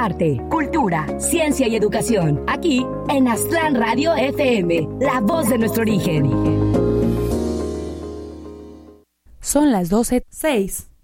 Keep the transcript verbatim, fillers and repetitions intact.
arte, cultura, ciencia y educación. Aquí en Aztlán Radio F M, la voz de nuestro origen. Son las doce seis.